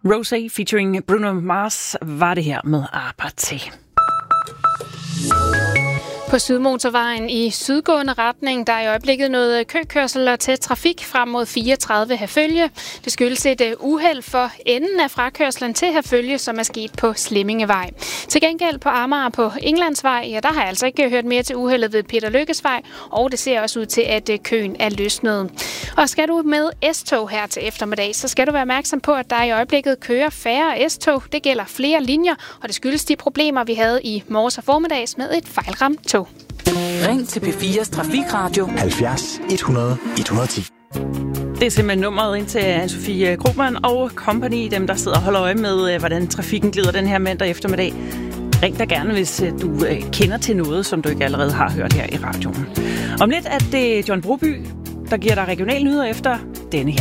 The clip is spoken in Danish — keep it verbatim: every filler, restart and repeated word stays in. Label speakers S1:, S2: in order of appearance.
S1: Rosé featuring Bruno Mars var det her med Apathy.
S2: På Sydmotorvejen i sydgående retning, der er i øjeblikket noget køkørsel og tæt trafik frem mod fireogtredive Herfølge. Det skyldes et uheld for enden af frakørslen til Herfølge, som er sket på Slimmingevej. Til gengæld på Amager på Englandsvej, ja, der har jeg altså ikke hørt mere til uheldet ved Peter Lykkesvej, og det ser også ud til, at køen er løsnet. Og skal du med S-tog her til eftermiddag, så skal du være opmærksom på, at der i øjeblikket kører færre S-tog. Det gælder flere linjer, og det skyldes de problemer, vi havde i morges og formiddags med et fejlramt tog.
S3: Ring til P fires Trafikradio
S4: halvfjerds hundrede et hundrede og ti.
S1: Det er simpelthen nummeret ind til Anne-Sophie Krugman og company, dem der sidder og holder øje med, hvordan trafikken glider den her mandag eftermiddag. Ring da gerne, hvis du kender til noget, som du ikke allerede har hørt her i radioen. Om lidt er det John Broby, der giver dig regional nyheder efter denne her.